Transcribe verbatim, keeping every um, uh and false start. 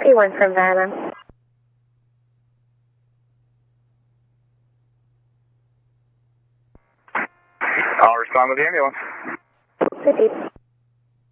Anyone from Vanna. I'll respond with the ambulance. fifty.